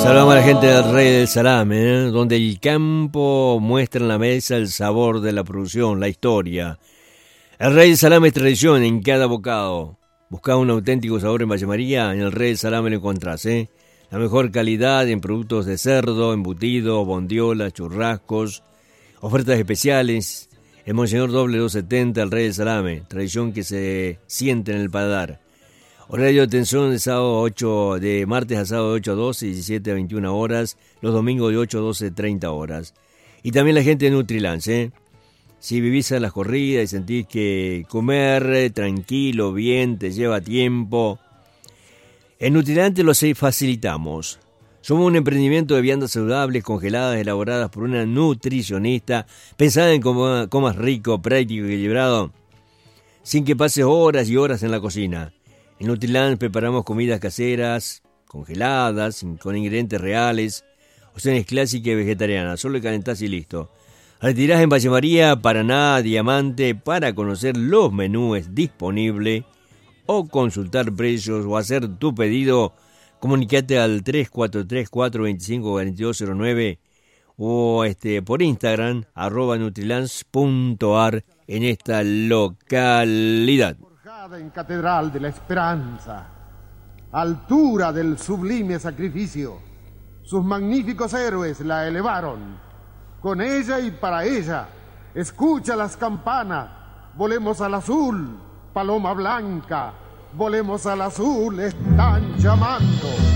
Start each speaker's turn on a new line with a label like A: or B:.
A: Saludamos a la gente del Rey del Salame, donde el campo muestra en la mesa el sabor de la producción, la historia. El Rey del Salame es tradición en cada bocado. Busca un auténtico sabor en Valle María, en el Rey del Salame lo encontrás, La mejor calidad en productos de cerdo, embutido, bondiola, churrascos, ofertas especiales. El Monseñor Doble 270, el Rey del Salame, tradición que se siente en el paladar. Horario de atención de martes a sábado de 8 a 12, 17 a 21 horas, los domingos de 8 a 12, 30 horas. Y también la gente de Nutrilance, Si vivís a las corridas y sentís que comer tranquilo, bien, te lleva tiempo, en Nutrilance lo facilitamos. Somos un emprendimiento de viandas saludables, congeladas, elaboradas por una nutricionista, pensada en cómo comas rico, práctico y equilibrado, sin que pases horas y horas en la cocina. En Nutrilance preparamos comidas caseras, congeladas, con ingredientes reales, opciones clásicas y vegetarianas. Solo calentás y listo. Retirás en Valle María, Paraná, Diamante, para conocer los menús disponibles o consultar precios o hacer tu pedido. Comunicate al 3434-254209 o por Instagram, @nutrilance.ar en esta localidad.
B: En Catedral de la Esperanza, altura del sublime sacrificio, sus magníficos héroes la elevaron. Con ella y para ella, escucha las campanas, volemos al azul, paloma blanca, volemos al azul, están llamando.